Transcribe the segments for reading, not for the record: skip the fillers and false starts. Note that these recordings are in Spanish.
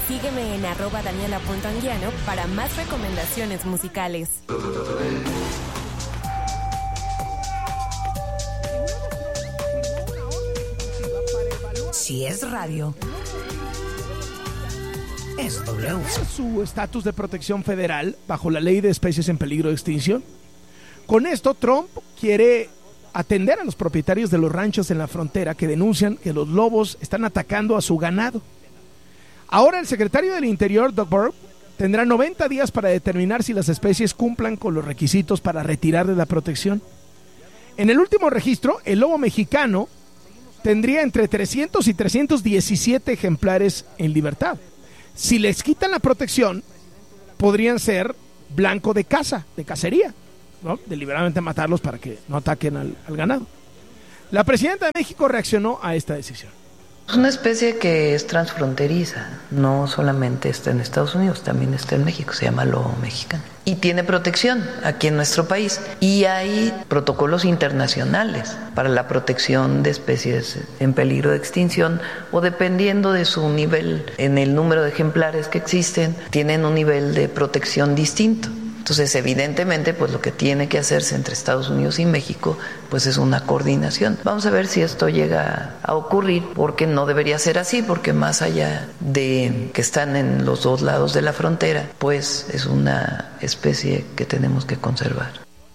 Sígueme en @Daniela.Anguiano para más recomendaciones musicales. Si es radio, es W. Su estatus de protección federal bajo la ley de especies en peligro de extinción. Con esto, Trump quiere atender a los propietarios de los ranchos en la frontera que denuncian que los lobos están atacando a su ganado. Ahora el secretario del Interior, Doug Burke, tendrá 90 días para determinar si las especies cumplan con los requisitos para retirar de la protección. En el último registro, el lobo mexicano tendría entre 300 y 317 ejemplares en libertad. Si les quitan la protección, podrían ser blanco de caza, de cacería, ¿no? Deliberadamente matarlos para que no ataquen al ganado. La presidenta de México reaccionó a esta decisión. Es una especie que es transfronteriza, no solamente está en Estados Unidos, también está en México, se llama lobo mexicano. Y tiene protección aquí en nuestro país. Y hay protocolos internacionales para la protección de especies en peligro de extinción o dependiendo de su nivel, en el número de ejemplares que existen, tienen un nivel de protección distinto. Entonces, evidentemente, pues lo que tiene que hacerse entre Estados Unidos y México, pues es una coordinación. Vamos a ver si esto llega a ocurrir, porque no debería ser así, porque más allá de que están en los dos lados de la frontera, pues es una especie que tenemos que conservar.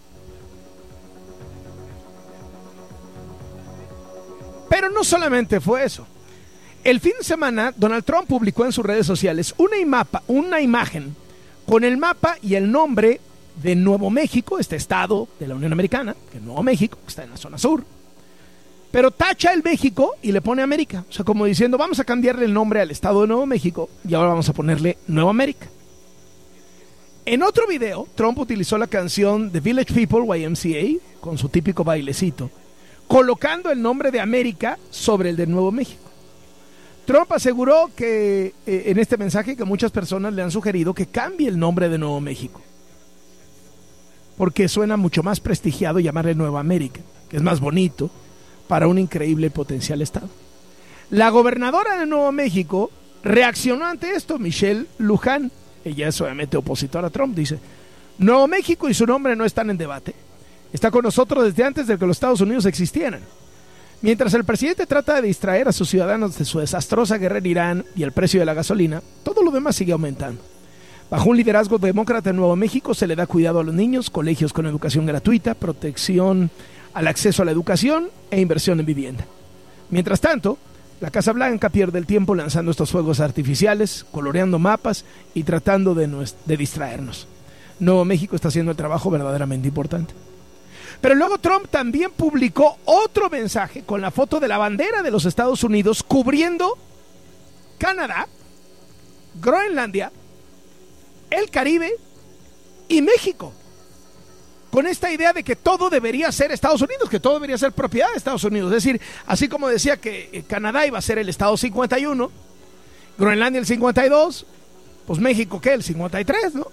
Pero no solamente fue eso. El fin de semana, Donald Trump publicó en sus redes sociales una imagen con el mapa y el nombre de Nuevo México, este estado de la Unión Americana, que es Nuevo México, que está en la zona sur. Pero tacha el México y le pone América. O sea, como diciendo, vamos a cambiarle el nombre al estado de Nuevo México y ahora vamos a ponerle Nueva América. En otro video, Trump utilizó la canción The Village People, YMCA, con su típico bailecito, colocando el nombre de América sobre el de Nuevo México. Trump aseguró que en este mensaje que muchas personas le han sugerido que cambie el nombre de Nuevo México, porque suena mucho más prestigiado llamarle Nueva América, que es más bonito para un increíble y potencial estado. La gobernadora de Nuevo México reaccionó ante esto, Michelle Lujan. Ella es obviamente opositora a Trump. Dice: Nuevo México y su nombre no están en debate. Está con nosotros desde antes de que los Estados Unidos existieran. Mientras el presidente trata de distraer a sus ciudadanos de su desastrosa guerra en Irán y el precio de la gasolina, todo lo demás sigue aumentando. Bajo un liderazgo demócrata en Nuevo México se le da cuidado a los niños, colegios con educación gratuita, protección al acceso a la educación e inversión en vivienda. Mientras tanto, la Casa Blanca pierde el tiempo lanzando estos fuegos artificiales, coloreando mapas y tratando de distraernos. Nuevo México está haciendo el trabajo verdaderamente importante. Pero luego Trump también publicó otro mensaje con la foto de la bandera de los Estados Unidos cubriendo Canadá, Groenlandia, el Caribe y México. Con esta idea de que todo debería ser Estados Unidos, que todo debería ser propiedad de Estados Unidos. Es decir, así como decía que Canadá iba a ser el estado 51, Groenlandia el 52, pues México, ¿qué? El 53, ¿no?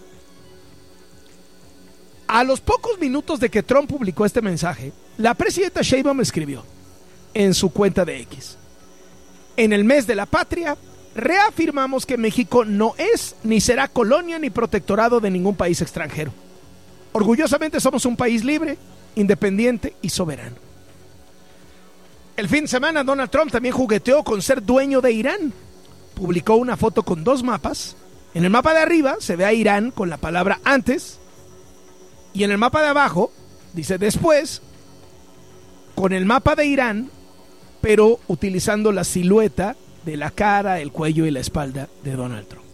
A los pocos minutos de que Trump publicó este mensaje, la presidenta Sheinbaum escribió en su cuenta de X: en el mes de la patria, reafirmamos que México no es ni será colonia ni protectorado de ningún país extranjero. Orgullosamente somos un país libre, independiente y soberano. El fin de semana Donald Trump también jugueteó con ser dueño de Irán. Publicó una foto con dos mapas. En el mapa de arriba se ve a Irán con la palabra antes, y en el mapa de abajo dice después, con el mapa de Irán, pero utilizando la silueta de la cara, el cuello y la espalda de Donald Trump.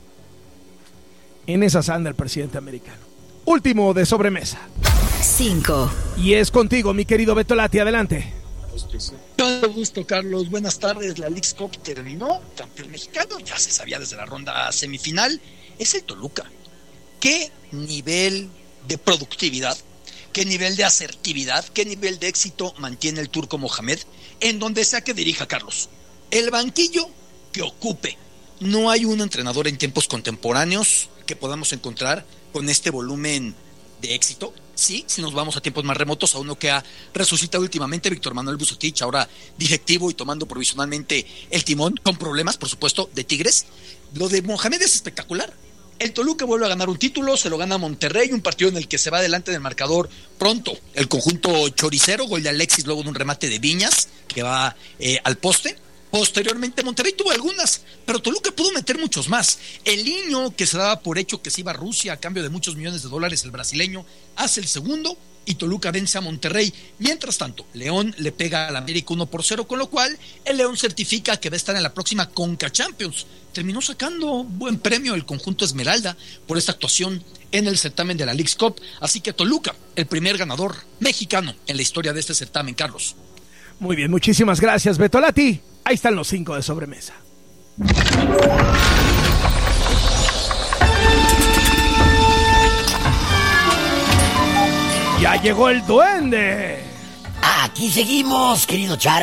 En esas anda el presidente americano. Último de sobremesa. 5. Y es contigo, mi querido Beto Lati, adelante. Todo gusto, Carlos. Buenas tardes. La Leagues Cup terminó. Campeón mexicano, ya se sabía desde la ronda semifinal. Es el Toluca. ¿Qué nivel de productividad, qué nivel de asertividad, qué nivel de éxito mantiene el Turco Mohamed en donde sea que dirija, Carlos? El banquillo que ocupe. No hay un entrenador en tiempos contemporáneos que podamos encontrar con este volumen de éxito, Sí, si nos vamos a tiempos más remotos, a uno que ha resucitado últimamente, Víctor Manuel Vucetich, ahora directivo y tomando provisionalmente el timón, con problemas, por supuesto, de Tigres. Lo de Mohamed es espectacular. El Toluca vuelve a ganar un título, se lo gana a Monterrey, un partido en el que se va adelante del marcador pronto. El conjunto choricero, gol de Alexis, luego de un remate de Viñas, que va al poste. Posteriormente Monterrey tuvo algunas, pero Toluca pudo meter muchos más. El niño que se daba por hecho que se iba a Rusia a cambio de muchos millones de dólares, el brasileño, hace el segundo y Toluca vence a Monterrey. Mientras tanto, León le pega al América 1-0, con lo cual el León certifica que va a estar en la próxima Conca Champions. Terminó sacando buen premio el conjunto Esmeralda por esta actuación en el certamen de la Leagues Cup. Así que Toluca, el primer ganador mexicano en la historia de este certamen, Carlos. Muy bien, muchísimas gracias, Betolati. Ahí están los 5 de sobremesa. Ya llegó el duende. Aquí seguimos, querido Charlie.